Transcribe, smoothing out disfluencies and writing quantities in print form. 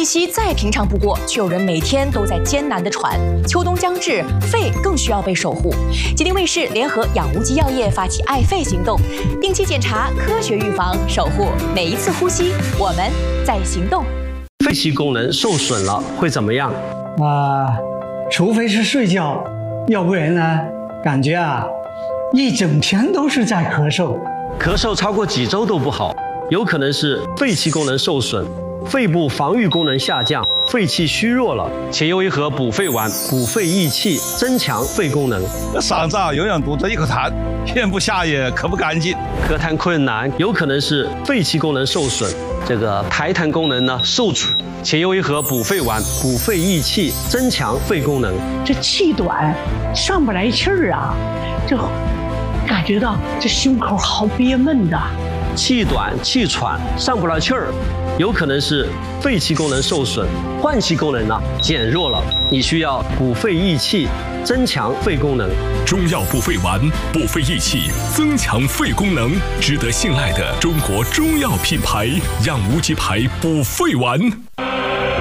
气息再平常不过，却有人每天都在艰难地喘。秋冬将至，肺更需要被守护。吉林卫视联合养无极药业发起爱肺行动，定期检查，科学预防，守护每一次呼吸。我们在行动。 肺气功能受损了会怎么样？ 除非是睡觉，要不然呢，感觉一整天都是在咳嗽。 咳嗽超过几周都不好，有可能是肺气功能受损。肺部防御功能下降，肺气虚弱了。且优一盒补肺丸，补肺益气，增强肺功能。 嗓子永远堵着一口痰，咽不下也咳不干净。 咳痰困难，有可能是肺气功能受损，这个排痰功能呢受阻。且优一盒补肺丸，补肺益气，增强肺功能。 这气短，上不来气儿就感觉到这胸口好憋闷的。 气短气喘，上不来气儿，有可能是肺气功能受损，换气功能减弱了。你需要补肺益气，增强肺功能。 中药补肺丸，补肺益气，增强肺功能，值得信赖的中国中药品牌养无极牌补肺丸。